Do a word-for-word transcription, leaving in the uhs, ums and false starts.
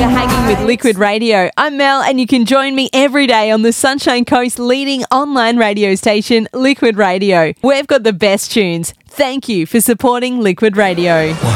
to Hanging with Liquid Radio. I'm Mel, and you can join me every day on the Sunshine Coast's leading online radio station, Liquid Radio. We've got the best tunes. Thank you for supporting Liquid Radio.